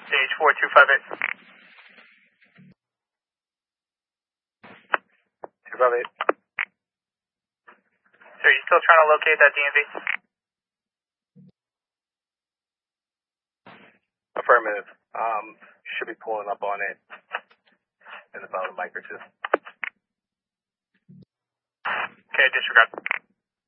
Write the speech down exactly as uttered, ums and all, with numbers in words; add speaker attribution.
Speaker 1: Stage four two five eight. two five eight. So are you still trying to locate that D M V?
Speaker 2: Affirmative. Um, should be pulling up on it in about a mic or two.
Speaker 1: Okay, disregard.